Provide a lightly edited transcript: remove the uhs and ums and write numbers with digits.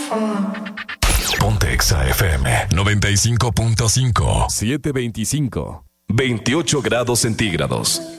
Ponte Exa FM 95.5. 725. 28 grados centígrados.